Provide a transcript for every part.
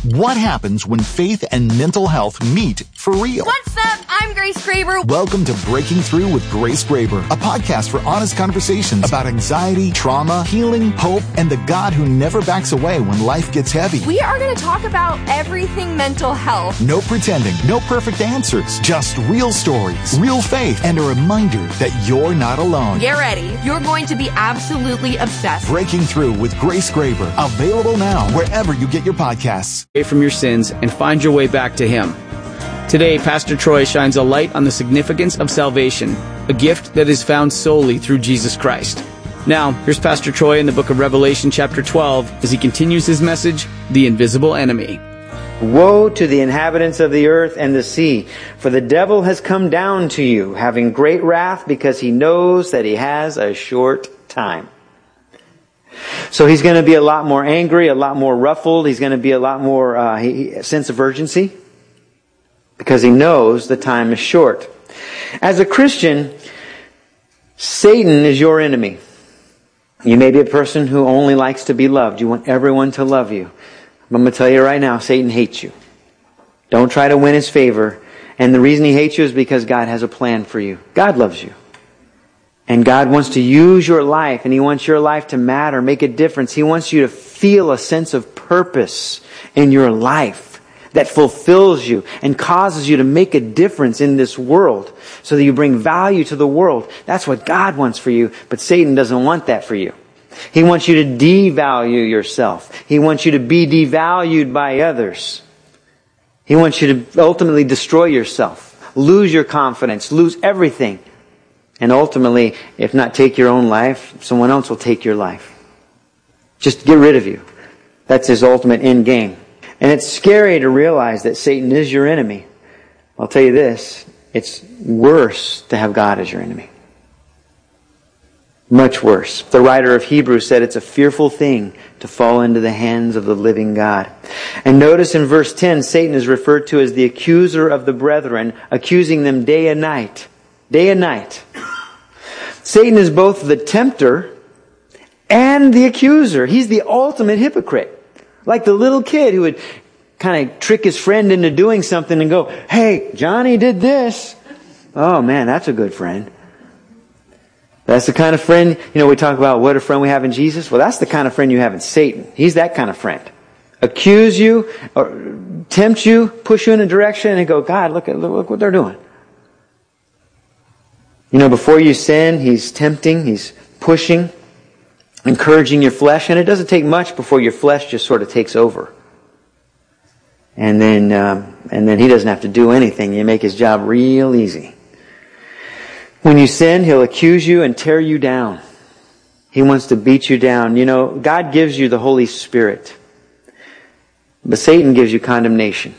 What happens when faith and mental health meet for real? What's up? I'm Grace Graber. Welcome to Breaking Through with Grace Graber, a podcast for honest conversations about anxiety, trauma, healing, hope, and the God who never backs away when life gets heavy. We are going to talk about everything mental health. No pretending, no perfect answers, just real stories, real faith, and a reminder that you're not alone. Get ready. You're going to be absolutely obsessed. Breaking Through with Grace Graber, available now wherever you get your podcasts. From your sins and find your way back to Him. Today, Pastor Troy shines a light on the significance of salvation, a gift that is found solely through Jesus Christ. Now, here's Pastor Troy in the book of Revelation chapter 12 as he continues his message, The Invisible Enemy. Woe to the inhabitants of the earth and the sea, for the devil has come down to you, having great wrath, because he knows that he has a short time. So he's going to be a lot more angry, a lot more ruffled. He's going to be a lot more sense of urgency because he knows the time is short. As a Christian, Satan is your enemy. You may be a person who only likes to be loved. You want everyone to love you. But I'm going to tell you right now, Satan hates you. Don't try to win his favor. And the reason he hates you is because God has a plan for you. God loves you. And God wants to use your life, and He wants your life to matter, make a difference. He wants you to feel a sense of purpose in your life that fulfills you and causes you to make a difference in this world so that you bring value to the world. That's what God wants for you, but Satan doesn't want that for you. He wants you to devalue yourself. He wants you to be devalued by others. He wants you to ultimately destroy yourself, lose your confidence, lose everything. And ultimately, if not take your own life, someone else will take your life. Just get rid of you. That's his ultimate end game. And it's scary to realize that Satan is your enemy. I'll tell you this, it's worse to have God as your enemy. Much worse. The writer of Hebrews said it's a fearful thing to fall into the hands of the living God. And notice in verse 10, Satan is referred to as the accuser of the brethren, accusing them day and night. Day and night. Satan is both the tempter and the accuser. He's the ultimate hypocrite. Like the little kid who would kind of trick his friend into doing something and go, "Hey, Johnny did this." Oh man, that's a good friend. That's the kind of friend, we talk about what a friend we have in Jesus. Well, that's the kind of friend you have in Satan. He's that kind of friend. Accuse you, or tempt you, push you in a direction and go, "God, look what they're doing." Before you sin, he's tempting, he's pushing, encouraging your flesh, and it doesn't take much before your flesh just sort of takes over. And then he doesn't have to do anything. You make his job real easy. When you sin, he'll accuse you and tear you down. He wants to beat you down. God gives you the Holy Spirit, but Satan gives you condemnation.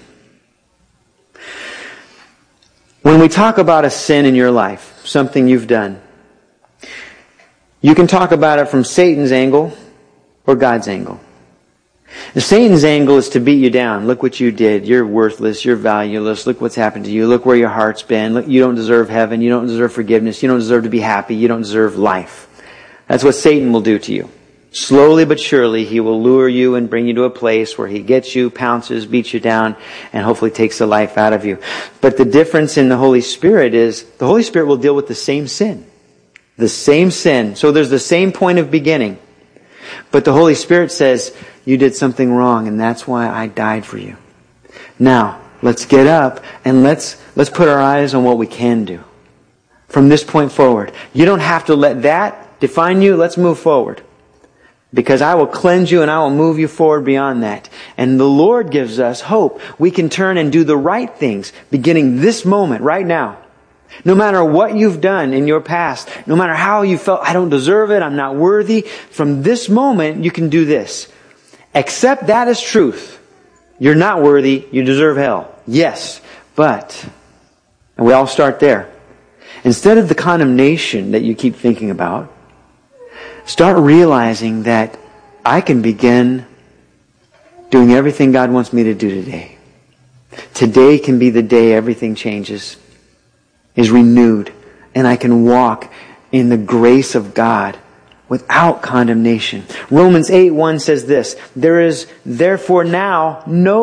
When we talk about a sin in your life, something you've done, you can talk about it from Satan's angle or God's angle. The Satan's angle is to beat you down. Look what you did. You're worthless. You're valueless. Look what's happened to you. Look where your heart's been. Look, you don't deserve heaven. You don't deserve forgiveness. You don't deserve to be happy. You don't deserve life. That's what Satan will do to you. Slowly but surely, he will lure you and bring you to a place where he gets you, pounces, beats you down, and hopefully takes the life out of you. But the difference in the Holy Spirit is the Holy Spirit will deal with the same sin. The same sin. So there's the same point of beginning. But the Holy Spirit says, "You did something wrong, and that's why I died for you. Now, let's get up and let's put our eyes on what we can do. From this point forward, you don't have to let that define you. Let's move forward. Because I will cleanse you and I will move you forward beyond that." And the Lord gives us hope. We can turn and do the right things beginning this moment, right now. No matter what you've done in your past, no matter how you felt, "I don't deserve it, I'm not worthy," from this moment you can do this. Accept that as truth. You're not worthy, you deserve hell. Yes, but, and we all start there. Instead of the condemnation that you keep thinking about, start realizing that I can begin doing everything God wants me to do today. Today can be the day everything changes, is renewed, and I can walk in the grace of God without condemnation. Romans 8:1 says this, "There is therefore now no